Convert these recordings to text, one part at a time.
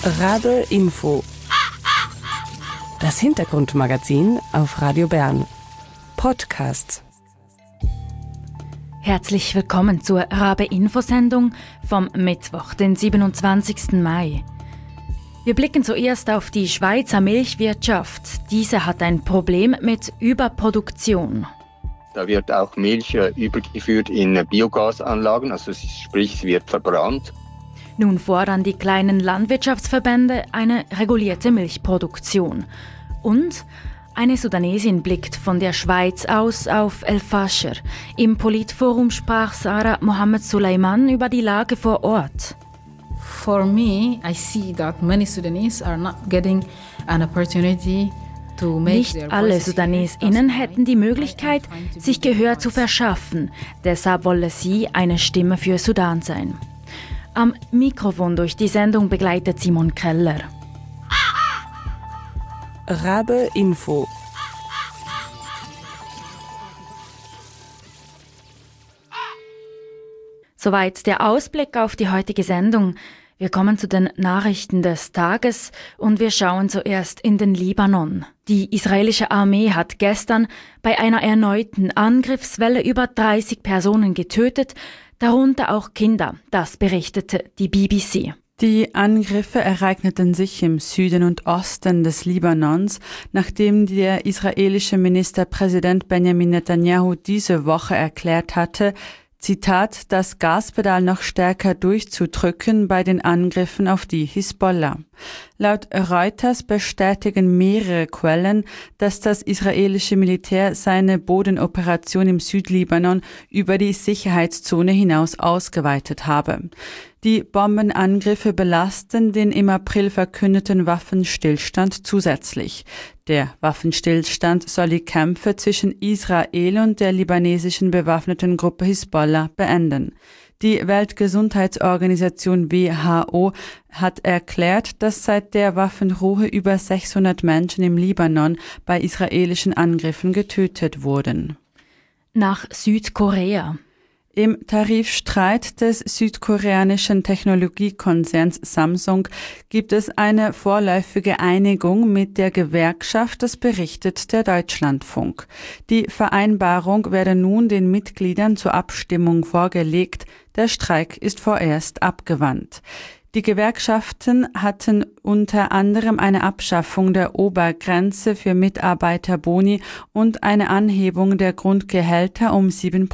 Rabe Info. Das Hintergrundmagazin auf Radio Bern. Podcasts. Herzlich willkommen zur Rabe-Info-Sendung vom Mittwoch, den 27. Mai. Wir blicken zuerst auf die Schweizer Milchwirtschaft. Diese hat ein Problem mit Überproduktion. Da wird auch Milch übergeführt in Biogasanlagen, also sprich, es wird verbrannt. Nun fordern die kleinen Landwirtschaftsverbände eine regulierte Milchproduktion. Und eine Sudanesin blickt von der Schweiz aus auf El Fasher. Im Politforum sprach Sarah Mohammed Suleiman über die Lage vor Ort. For me, I see that many Sudanese are not getting an opportunity to make Nicht their alle voices SudanesInnen heard. hätten die Möglichkeit, sich Gehör zu verschaffen. Deshalb wolle sie eine Stimme für Sudan sein. Am Mikrofon durch die Sendung begleitet Simon Keller. Rabe Info. Soweit der Ausblick auf die heutige Sendung. Wir kommen zu den Nachrichten des Tages und wir schauen zuerst in den Libanon. Die israelische Armee hat gestern bei einer erneuten Angriffswelle über 30 Personen getötet, darunter auch Kinder, das berichtete die BBC. Die Angriffe ereigneten sich im Süden und Osten des Libanons, nachdem der israelische Ministerpräsident Benjamin Netanyahu diese Woche erklärt hatte, Zitat, das Gaspedal noch stärker durchzudrücken bei den Angriffen auf die Hisbollah. Laut Reuters bestätigen mehrere Quellen, dass das israelische Militär seine Bodenoperation im Südlibanon über die Sicherheitszone hinaus ausgeweitet habe. Die Bombenangriffe belasten den im April verkündeten Waffenstillstand zusätzlich. Der Waffenstillstand soll die Kämpfe zwischen Israel und der libanesischen bewaffneten Gruppe Hisbollah beenden. Die Weltgesundheitsorganisation WHO hat erklärt, dass seit der Waffenruhe über 600 Menschen im Libanon bei israelischen Angriffen getötet wurden. Nach Südkorea. Im Tarifstreit des südkoreanischen Technologiekonzerns Samsung gibt es eine vorläufige Einigung mit der Gewerkschaft, das berichtet der Deutschlandfunk. Die Vereinbarung werde nun den Mitgliedern zur Abstimmung vorgelegt, der Streik ist vorerst abgewandt. Die Gewerkschaften hatten unter anderem eine Abschaffung der Obergrenze für Mitarbeiterboni und eine Anhebung der Grundgehälter um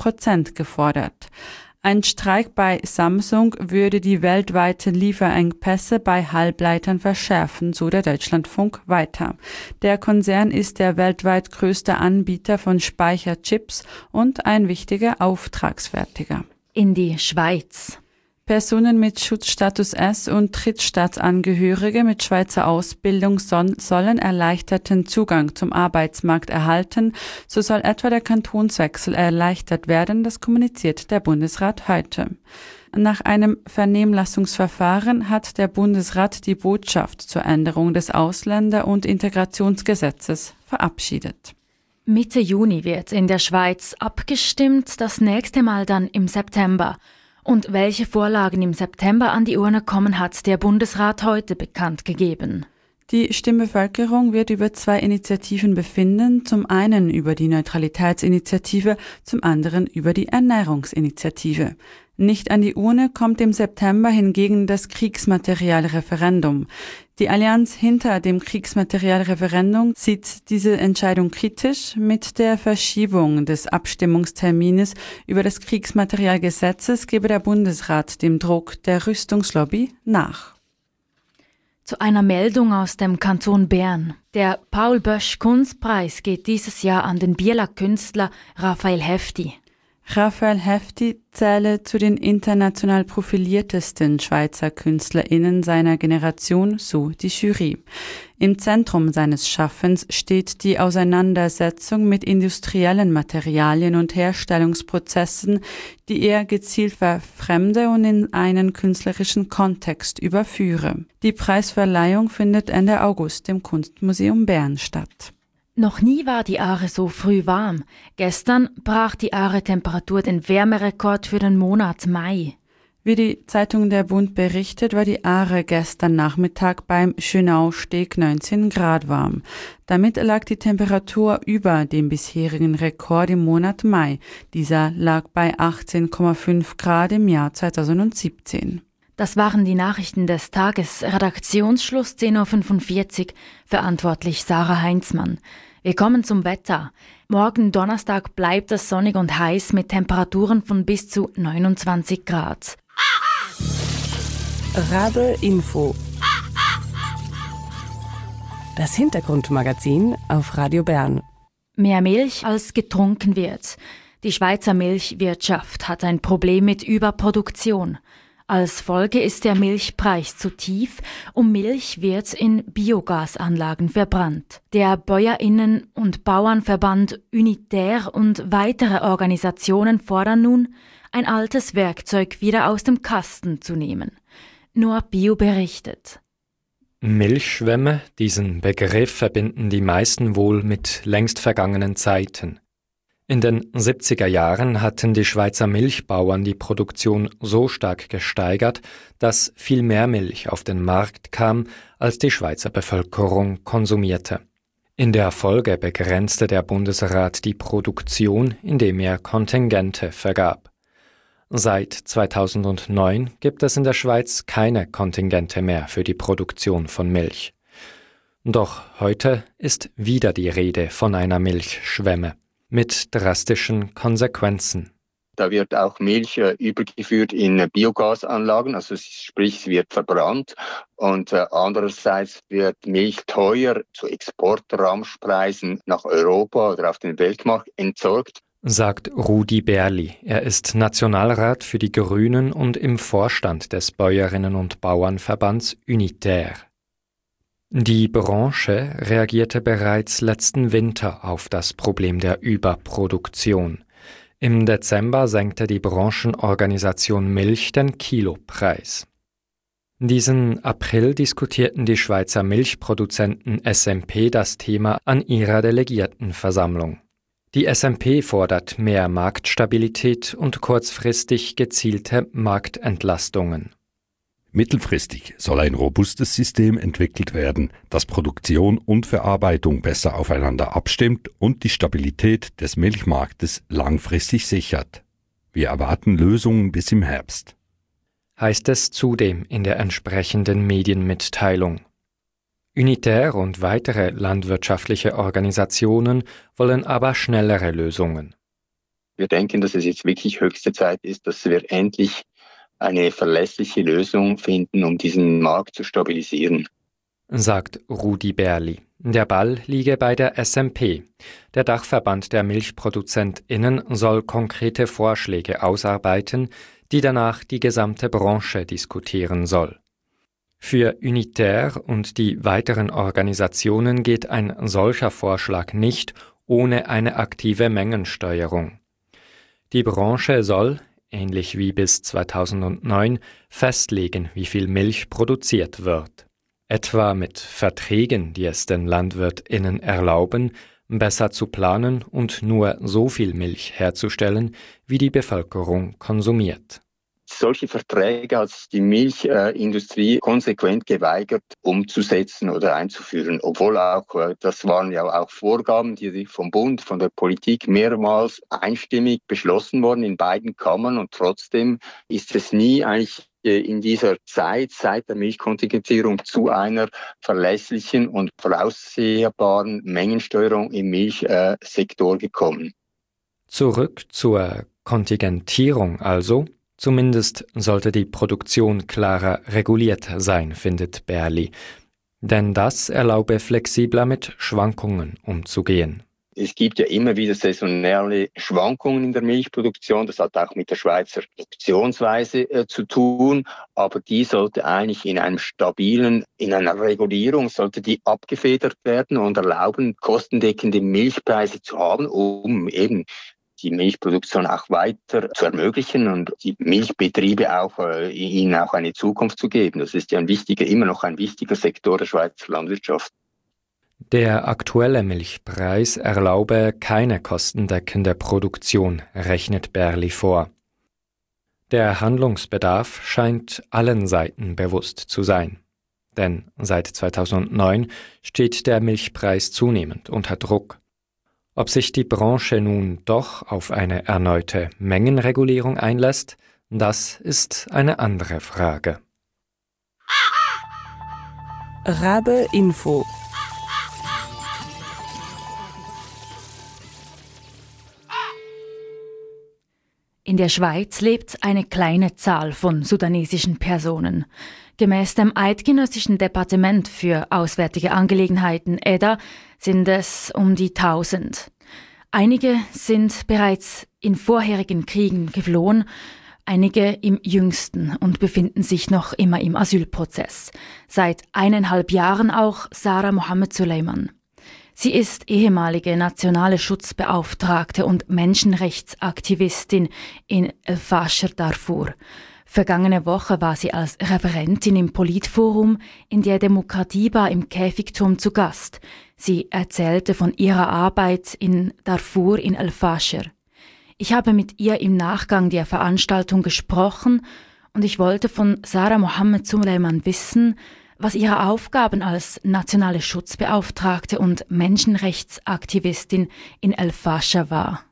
7% gefordert. Ein Streik bei Samsung würde die weltweiten Lieferengpässe bei Halbleitern verschärfen, so der Deutschlandfunk weiter. Der Konzern ist der weltweit größte Anbieter von Speicherchips und ein wichtiger Auftragsfertiger. In die Schweiz. Personen mit Schutzstatus S und Drittstaatsangehörige mit Schweizer Ausbildung sollen erleichterten Zugang zum Arbeitsmarkt erhalten. So soll etwa der Kantonswechsel erleichtert werden, das kommuniziert der Bundesrat heute. Nach einem Vernehmlassungsverfahren hat der Bundesrat die Botschaft zur Änderung des Ausländer- und Integrationsgesetzes verabschiedet. Mitte Juni wird in der Schweiz abgestimmt, das nächste Mal dann im September. Und welche Vorlagen im September an die Urne kommen, hat der Bundesrat heute bekannt gegeben. Die Stimmbevölkerung wird über 2 Initiativen befinden, zum einen über die Neutralitätsinitiative, zum anderen über die Ernährungsinitiative. Nicht an die Urne kommt im September hingegen das Kriegsmaterialreferendum. Die Allianz hinter dem Kriegsmaterialreferendum sieht diese Entscheidung kritisch. Mit der Verschiebung des Abstimmungstermines über das Kriegsmaterialgesetzes gebe der Bundesrat dem Druck der Rüstungslobby nach. Zu einer Meldung aus dem Kanton Bern. Der Paul-Bösch-Kunstpreis geht dieses Jahr an den Bieler Künstler Raphael Hefti. Raphael Hefti zähle zu den international profiliertesten Schweizer KünstlerInnen seiner Generation, so die Jury. Im Zentrum seines Schaffens steht die Auseinandersetzung mit industriellen Materialien und Herstellungsprozessen, die er gezielt verfremde und in einen künstlerischen Kontext überführe. Die Preisverleihung findet Ende August im Kunstmuseum Bern statt. Noch nie war die Aare so früh warm. Gestern brach die Aare-Temperatur den Wärmerekord für den Monat Mai. Wie die Zeitung Der Bund berichtet, war die Aare gestern Nachmittag beim Schönau-Steg 19 Grad warm. Damit lag die Temperatur über dem bisherigen Rekord im Monat Mai. Dieser lag bei 18,5 Grad im Jahr 2017. Das waren die Nachrichten des Tages. Redaktionsschluss 10.45 Uhr. Verantwortlich Sarah Heinzmann. Wir kommen zum Wetter. Morgen Donnerstag bleibt es sonnig und heiß mit Temperaturen von bis zu 29 Grad. Rabe Info. Das Hintergrundmagazin auf Radio Bern. Mehr Milch als getrunken wird. Die Schweizer Milchwirtschaft hat ein Problem mit Überproduktion. Als Folge ist der Milchpreis zu tief und Milch wird in Biogasanlagen verbrannt. Der Bäuerinnen- und Bauernverband Unitaire und weitere Organisationen fordern nun, ein altes Werkzeug wieder aus dem Kasten zu nehmen. Nur Bio berichtet. Milchschwämme, diesen Begriff verbinden die meisten wohl mit längst vergangenen Zeiten. In den 70er Jahren hatten die Schweizer Milchbauern die Produktion so stark gesteigert, dass viel mehr Milch auf den Markt kam, als die Schweizer Bevölkerung konsumierte. In der Folge begrenzte der Bundesrat die Produktion, indem er Kontingente vergab. Seit 2009 gibt es in der Schweiz keine Kontingente mehr für die Produktion von Milch. Doch heute ist wieder die Rede von einer Milchschwemme. Mit drastischen Konsequenzen. Da wird auch Milch übergeführt in Biogasanlagen, also sprich, es wird verbrannt. Und andererseits wird Milch teuer zu Exportramschpreisen nach Europa oder auf den Weltmarkt entsorgt. Sagt Rudi Bärli. Er ist Nationalrat für die Grünen und im Vorstand des Bäuerinnen- und Bauernverbands Unitaire. Die Branche reagierte bereits letzten Winter auf das Problem der Überproduktion. Im Dezember senkte die Branchenorganisation Milch den Kilopreis. Diesen April diskutierten die Schweizer Milchproduzenten SMP das Thema an ihrer Delegiertenversammlung. Die SMP fordert mehr Marktstabilität und kurzfristig gezielte Marktentlastungen. Mittelfristig soll ein robustes System entwickelt werden, das Produktion und Verarbeitung besser aufeinander abstimmt und die Stabilität des Milchmarktes langfristig sichert. Wir erwarten Lösungen bis im Herbst. Heißt es zudem in der entsprechenden Medienmitteilung. Unitaire und weitere landwirtschaftliche Organisationen wollen aber schnellere Lösungen. Wir denken, dass es jetzt wirklich höchste Zeit ist, dass wir endlich eine verlässliche Lösung finden, um diesen Markt zu stabilisieren. Sagt Rudi Bärli. Der Ball liege bei der SMP. Der Dachverband der MilchproduzentInnen soll konkrete Vorschläge ausarbeiten, die danach die gesamte Branche diskutieren soll. Für Unitaire und die weiteren Organisationen geht ein solcher Vorschlag nicht ohne eine aktive Mengensteuerung. Die Branche soll, ähnlich wie bis 2009, festlegen, wie viel Milch produziert wird. Etwa mit Verträgen, die es den LandwirtInnen erlauben, besser zu planen und nur so viel Milch herzustellen, wie die Bevölkerung konsumiert. Solche Verträge hat die Milchindustrie konsequent geweigert umzusetzen oder einzuführen, obwohl das waren ja auch Vorgaben, die vom Bund, von der Politik mehrmals einstimmig beschlossen wurden in beiden Kammern und trotzdem ist es nie eigentlich in dieser Zeit, seit der Milchkontingentierung, zu einer verlässlichen und voraussehbaren Mengensteuerung im Milchsektor gekommen. Zurück zur Kontingentierung also. Zumindest sollte die Produktion klarer reguliert sein, findet Bärli. Denn das erlaube flexibler mit Schwankungen umzugehen. Es gibt ja immer wieder saisonale Schwankungen in der Milchproduktion. Das hat auch mit der Schweizer Produktionsweise zu tun. Aber die sollte eigentlich in einer Regulierung sollte die abgefedert werden und erlauben, kostendeckende Milchpreise zu haben, um eben die Milchproduktion auch weiter zu ermöglichen und die Milchbetriebe ihnen auch eine Zukunft zu geben. Das ist ja immer noch ein wichtiger Sektor der Schweizer Landwirtschaft. Der aktuelle Milchpreis erlaube keine kostendeckende Produktion, rechnet Bärli vor. Der Handlungsbedarf scheint allen Seiten bewusst zu sein. Denn seit 2009 steht der Milchpreis zunehmend unter Druck. Ob sich die Branche nun doch auf eine erneute Mengenregulierung einlässt, das ist eine andere Frage. Rabe Info. In der Schweiz lebt eine kleine Zahl von sudanesischen Personen. Gemäß dem Eidgenössischen Departement für Auswärtige Angelegenheiten EDA sind es um die 1000. Einige sind bereits in vorherigen Kriegen geflohen, einige im jüngsten und befinden sich noch immer im Asylprozess. Seit 1,5 Jahren auch Sarah Mohammed Suleiman. Sie ist ehemalige nationale Schutzbeauftragte und Menschenrechtsaktivistin in El-Fasher, Darfur. Vergangene Woche war sie als Referentin im Politforum in der Demokratiebar im Käfigturm zu Gast. Sie erzählte von ihrer Arbeit in Darfur in El-Fasher. Ich habe mit ihr im Nachgang der Veranstaltung gesprochen und ich wollte von Sarah Mohammed Suleiman wissen, was ihre Aufgaben als nationale Schutzbeauftragte und Menschenrechtsaktivistin in El-Fasher war.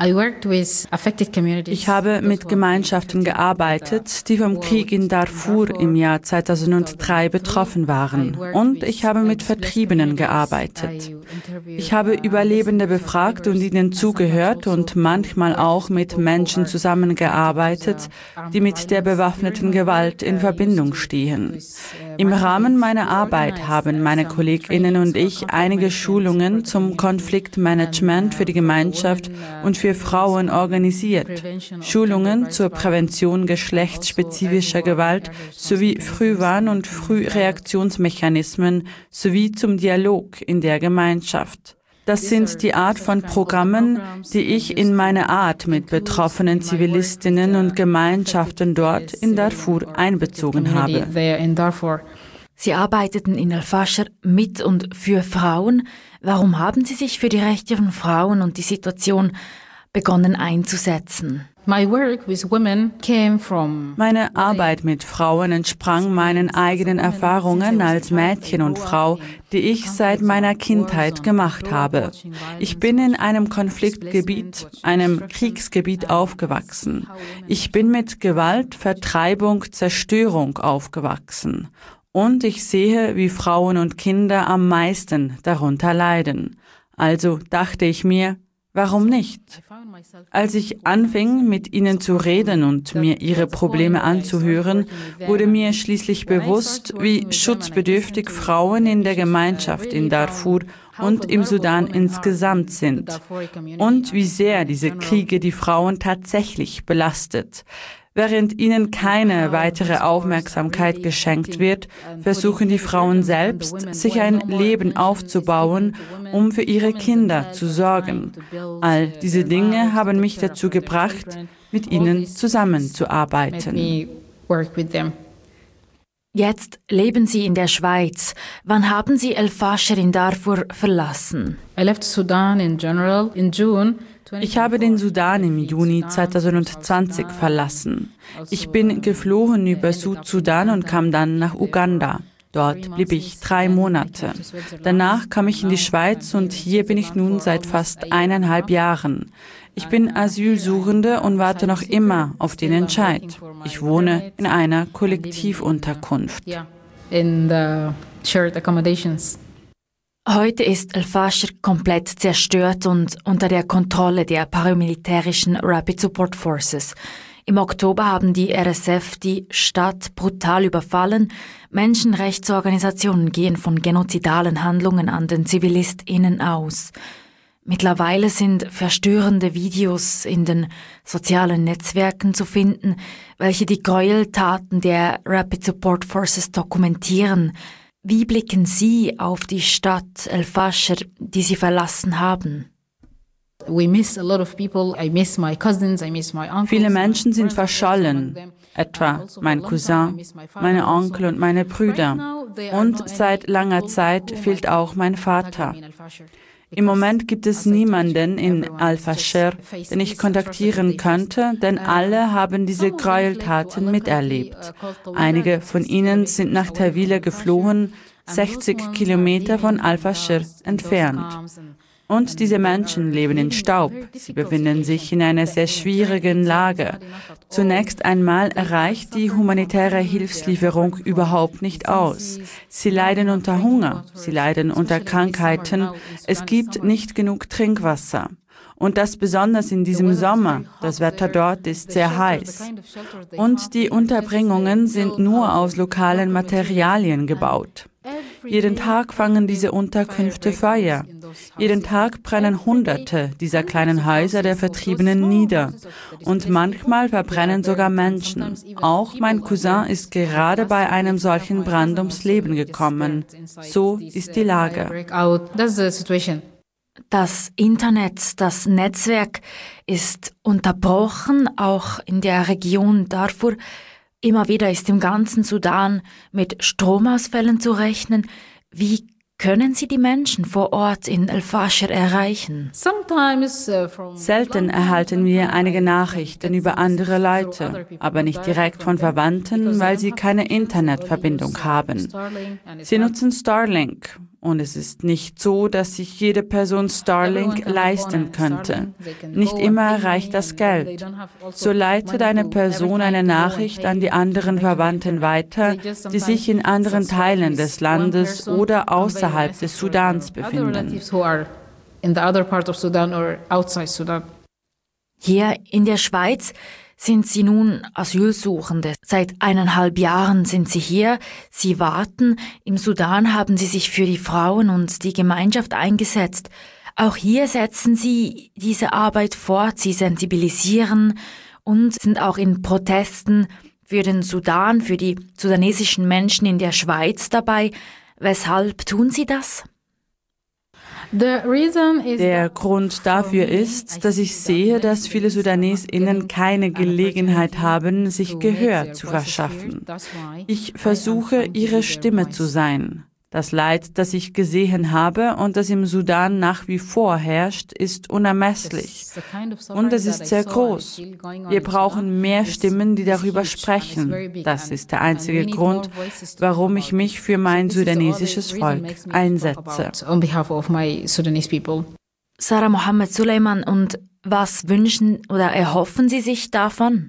Ich habe mit Gemeinschaften gearbeitet, die vom Krieg in Darfur im Jahr 2003 betroffen waren. Und ich habe mit Vertriebenen gearbeitet. Ich habe Überlebende befragt und ihnen zugehört und manchmal auch mit Menschen zusammengearbeitet, die mit der bewaffneten Gewalt in Verbindung stehen. Im Rahmen meiner Arbeit haben meine KollegInnen und ich einige Schulungen zum Konfliktmanagement für die Gemeinschaft und für Frauen organisiert, Schulungen zur Prävention geschlechtsspezifischer Gewalt sowie Frühwarn- und Frühreaktionsmechanismen sowie zum Dialog in der Gemeinschaft. Das sind die Art von Programmen, die ich in meine Art mit betroffenen Zivilistinnen und Gemeinschaften dort in Darfur einbezogen habe. Sie arbeiteten in El-Fasher mit und für Frauen. Warum haben Sie sich für die Rechte von Frauen und die Situation begonnen einzusetzen? Meine Arbeit mit Frauen entsprang meinen eigenen Erfahrungen als Mädchen und Frau, die ich seit meiner Kindheit gemacht habe. Ich bin in einem Konfliktgebiet, einem Kriegsgebiet aufgewachsen. Ich bin mit Gewalt, Vertreibung, Zerstörung aufgewachsen. Und ich sehe, wie Frauen und Kinder am meisten darunter leiden. Also dachte ich mir, warum nicht? Als ich anfing, mit ihnen zu reden und mir ihre Probleme anzuhören, wurde mir schließlich bewusst, wie schutzbedürftig Frauen in der Gemeinschaft in Darfur und im Sudan insgesamt sind und wie sehr diese Kriege die Frauen tatsächlich belastet. Während ihnen keine weitere Aufmerksamkeit geschenkt wird, versuchen die Frauen selbst, sich ein Leben aufzubauen, um für ihre Kinder zu sorgen. All diese Dinge haben mich dazu gebracht, mit ihnen zusammenzuarbeiten. Jetzt leben Sie in der Schweiz. Wann haben Sie El-Fasher in Darfur verlassen? Ich habe den Sudan im Juni 2020 verlassen. Ich bin geflohen über Südsudan und kam dann nach Uganda. Dort blieb ich 3 Monate. Danach kam ich in die Schweiz und hier bin ich nun seit fast 1,5 Jahren. Ich bin Asylsuchende und warte noch immer auf den Entscheid. Ich wohne in einer Kollektivunterkunft. Heute ist El-Fasher komplett zerstört und unter der Kontrolle der paramilitärischen Rapid Support Forces. Im Oktober haben die RSF die Stadt brutal überfallen. Menschenrechtsorganisationen gehen von genozidalen Handlungen an den ZivilistInnen aus. Mittlerweile sind verstörende Videos in den sozialen Netzwerken zu finden, welche die Gräueltaten der Rapid Support Forces dokumentieren. Wie blicken Sie auf die Stadt El-Fasher, die Sie verlassen haben? Viele Menschen sind verschollen, etwa mein Cousin, meine Onkel und meine Brüder. Und seit langer Zeit fehlt auch mein Vater. Im Moment gibt es niemanden in Al-Fasher, den ich kontaktieren könnte, denn alle haben diese Gräueltaten miterlebt. Einige von ihnen sind nach Tawila geflohen, 60 Kilometer von Al-Fasher entfernt. Und diese Menschen leben in Staub. Sie befinden sich in einer sehr schwierigen Lage. Zunächst einmal reicht die humanitäre Hilfslieferung überhaupt nicht aus. Sie leiden unter Hunger, sie leiden unter Krankheiten. Es gibt nicht genug Trinkwasser. Und das besonders in diesem Sommer. Das Wetter dort ist sehr heiß. Und die Unterbringungen sind nur aus lokalen Materialien gebaut. Jeden Tag fangen diese Unterkünfte Feuer. Jeden Tag brennen Hunderte dieser kleinen Häuser der Vertriebenen nieder. Und manchmal verbrennen sogar Menschen. Auch mein Cousin ist gerade bei einem solchen Brand ums Leben gekommen. So ist die Lage. Das Internet, das Netzwerk ist unterbrochen, auch in der Region Darfur. Immer wieder ist im ganzen Sudan mit Stromausfällen zu rechnen. Wie können Sie die Menschen vor Ort in Al-Fasher erreichen? Selten erhalten wir einige Nachrichten über andere Leute, aber nicht direkt von Verwandten, weil sie keine Internetverbindung haben. Sie nutzen Starlink. Und es ist nicht so, dass sich jede Person Starlink leisten könnte. Nicht immer reicht das Geld. So leitet eine Person eine Nachricht an die anderen Verwandten weiter, die sich in anderen Teilen des Landes oder außerhalb des Sudans befinden. Hier in der Schweiz sind Sie nun Asylsuchende. Seit 1,5 Jahren sind Sie hier. Sie warten. Im Sudan haben Sie sich für die Frauen und die Gemeinschaft eingesetzt. Auch hier setzen Sie diese Arbeit fort. Sie sensibilisieren und sind auch in Protesten für den Sudan, für die sudanesischen Menschen in der Schweiz dabei. Weshalb tun Sie das? Der Grund dafür ist, dass ich sehe, dass viele SudanesInnen keine Gelegenheit haben, sich Gehör zu verschaffen. Ich versuche, ihre Stimme zu sein. Das Leid, das ich gesehen habe und das im Sudan nach wie vor herrscht, ist unermesslich. Und es ist sehr groß. Wir brauchen mehr Stimmen, die darüber sprechen. Das ist der einzige Grund, warum ich mich für mein sudanesisches Volk einsetze. Sarah Mohammed Suleiman, und was wünschen oder erhoffen Sie sich davon?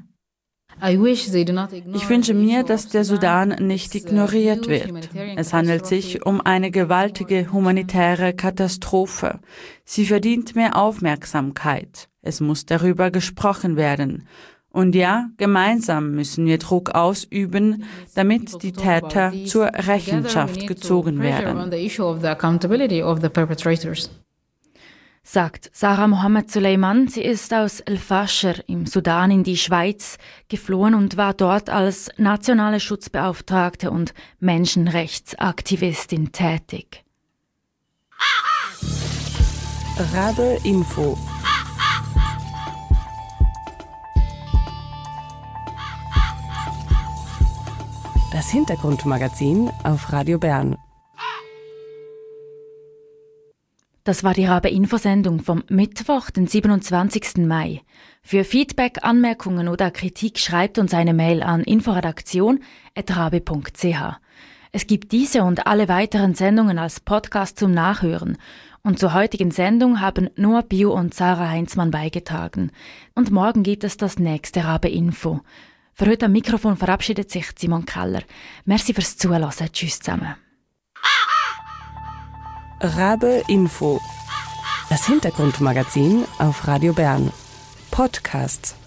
Ich wünsche mir, dass der Sudan nicht ignoriert wird. Es handelt sich um eine gewaltige humanitäre Katastrophe. Sie verdient mehr Aufmerksamkeit. Es muss darüber gesprochen werden. Und ja, gemeinsam müssen wir Druck ausüben, damit die Täter zur Rechenschaft gezogen werden. Sagt Sarah Mohammed Suleiman. Sie ist aus Al-Fasher im Sudan in die Schweiz geflohen und war dort als nationale Schutzbeauftragte und Menschenrechtsaktivistin tätig. Rabe Info. Das Hintergrundmagazin auf Radio Bern. Das war die Rabe-Info-Sendung vom Mittwoch, den 27. Mai. Für Feedback, Anmerkungen oder Kritik schreibt uns eine Mail an inforedaktion@rabe.ch. Es gibt diese und alle weiteren Sendungen als Podcast zum Nachhören. Und zur heutigen Sendung haben Noah Bio und Sarah Heinzmann beigetragen. Und morgen gibt es das nächste Rabe-Info. Für heute am Mikrofon verabschiedet sich Simon Keller. Merci fürs Zuhören. Tschüss zusammen. Rabe Info. Das Hintergrundmagazin auf Radio Bern. Podcasts.